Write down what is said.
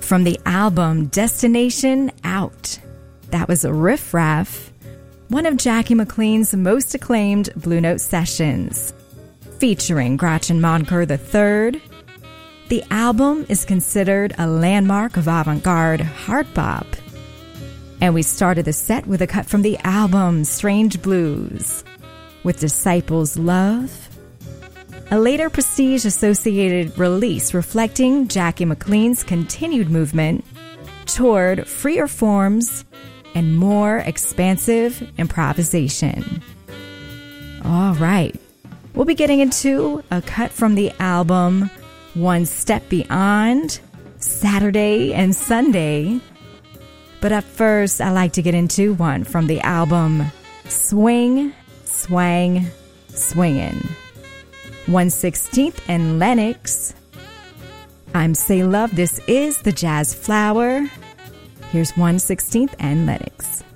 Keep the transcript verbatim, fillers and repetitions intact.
from the album Destination Out. That was Riff Raff, one of Jackie McLean's most acclaimed Blue Note sessions, featuring Gretchen Monnker the third. The album is considered a landmark of avant-garde hard bop. And we started the set with a cut from the album Strange Blues, with Disciples Love, a later Prestige-associated release reflecting Jackie McLean's continued movement toward freer forms and more expansive improvisation. All right, we'll be getting into a cut from the album One Step Beyond, Saturday and Sunday. But up first, I like to get into one from the album Swing, Swang, Swingin'. one sixteenth and Lennox. I'm Say Love. This is the Jazz Flower. Here's one sixteenth and Lennox.